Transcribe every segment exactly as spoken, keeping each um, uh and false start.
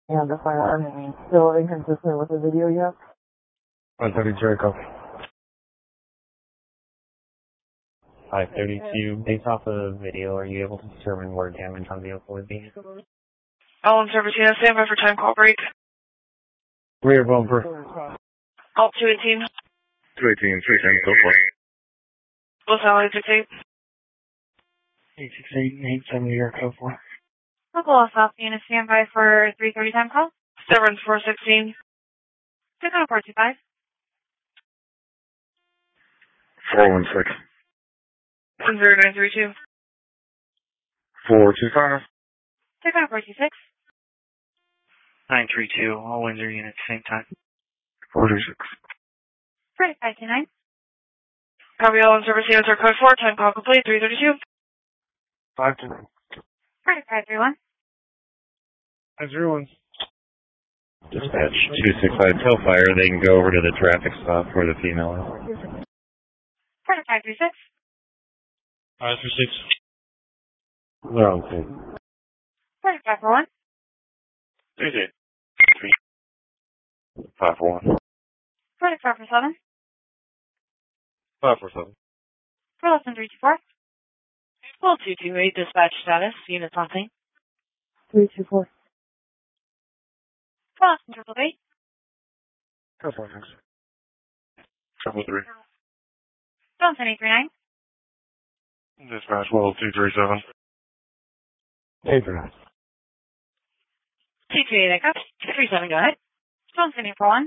And the firearm still inconsistent with the video yet? one thirty Jericho. five thirty-two, based off of the video, are you able to determine where damage on the vehicle would be? All in service unit, stand by for time call break. Rear bumper. Alt two eighteen. two eighteen, three ten, go for it. What's that, eight six eight? eight six eight, eight seven zero, code four. Local South unit, stand by for three thirty time call. Severance four sixteen. Take on four two five. four one six. zero nine three two. four two five. Take on four two six. nine three two, all Windsor units, same time. four two six. Right, five two nine. Copy all in service units are code four, time call complete, three thirty-two. five two nine. Right, five three one. five zero one. Dispatch two six five, tell fire they can go over to the traffic stop where the female is. Right, five three six. five three six. They're on scene. Right, five four one. three five four one. Right, five four seven. five four seven. four less than three two four. Full two two eight, dispatch status, units on scene. three two four. four less than triple eight. Go for it. Triple three. Johnson eight three nine. Dispatch level two three seven. eight three nine. two two eight, echo. two three seven, go ahead. Johnson eight four one.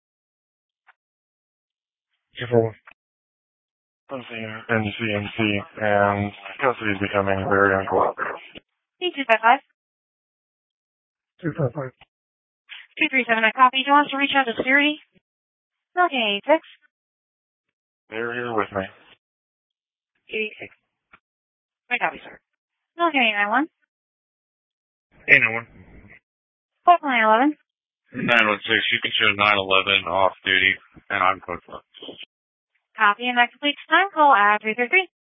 two four one. I'm seeing N C M C, and custody is becoming very uncooperative. two two five five. two five five. two three seven, I copy. Do you want us to reach out to security? Okay, eight six. They're here with me. eight six. I copy, sir. Okay, eight nine one. eight nine one. four nine eleven. nine one six, you can show nine eleven off duty, and I'm code four. Copy, and that completes time call at three thirty-three.